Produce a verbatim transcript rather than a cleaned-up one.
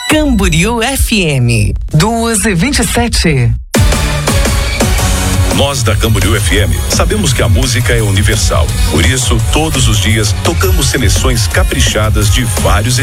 Camboriú F M, duas e vinte e sete. Nós da Camboriú F M sabemos que a música é universal. Por isso, todos os dias, tocamos seleções caprichadas de vários